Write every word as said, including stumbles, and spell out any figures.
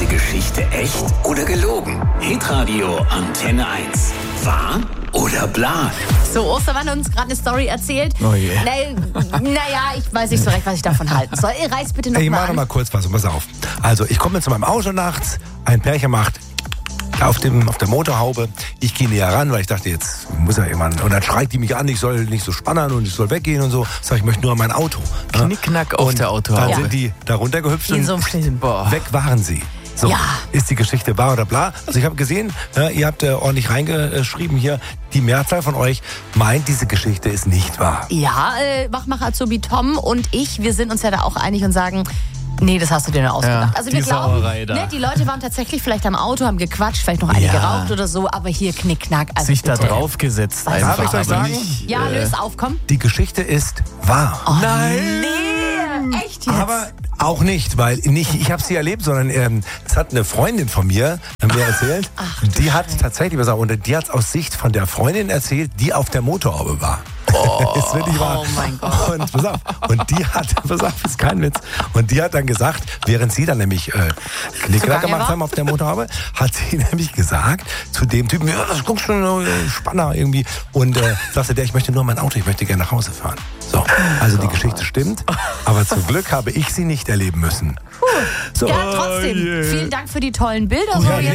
diese Geschichte echt oder gelogen? Hitradio Antenne eins. Wahr oder bla? So, Ostermann hat uns gerade eine Story erzählt. Oh je. Na, naja, ich weiß nicht so recht, was ich davon halten soll. Reiß bitte noch Ich mal mache an. mal kurz was, pass auf. Also, ich komme zu meinem Auto nachts, ein Pärchen macht auf, dem, auf der Motorhaube. Ich gehe näher ran, weil ich dachte, jetzt muss ja jemand. Und dann schreit die mich an, ich soll nicht so spannern und ich soll weggehen und so. Sag ich, möchte nur an mein Auto. Knickknack auf und der Autohaube. Dann sind die da runtergehüpft Wie in und so einem Film. Boah. weg waren sie. So, Ja. ist die Geschichte wahr oder bla? Also ich habe gesehen, äh, ihr habt äh, ordentlich reingeschrieben hier, die Mehrzahl von euch meint, diese Geschichte ist nicht wahr. Ja, äh, Machmacher Azubi Tom und ich, wir sind uns ja da auch einig und sagen, nee, das hast du dir nur ausgedacht. Ja, also wir die glauben, Sauerei da. ne, die Leute waren tatsächlich vielleicht am Auto, haben gequatscht, vielleicht noch eine Ja. geraucht oder so, aber hier Knickknack. Also Sich da bitte. draufgesetzt Was einfach. darf ich euch aber sagen? nicht, Ja, äh, löst auf, komm. Die Geschichte ist wahr. Oh, Nein. Nee, echt jetzt? Aber auch nicht, weil nicht ich habe sie erlebt, sondern ähm, es hat eine Freundin von mir mir erzählt. Ach, du die hat Scheiße. tatsächlich was und die hat es aus Sicht von der Freundin erzählt, die auf der Motorhaube war. Oh, ist wirklich wahr. Oh mein Gott. Und pass auf, und die hat, pass auf, ist kein Witz. Und die hat dann gesagt, während sie dann nämlich äh, Knickrack Zugange gemacht war? haben auf der Motorhaube, hat sie nämlich gesagt zu dem Typen, ja, das guckst du äh, Spanner irgendwie. Und äh, sagte der, ich möchte nur mein Auto, ich möchte gerne nach Hause fahren. So, also die Geschichte stimmt, aber zum Glück habe ich sie nicht erleben müssen. So. Ja, trotzdem. Oh je. Vielen Dank für die tollen Bilder. So, Ja, jetzt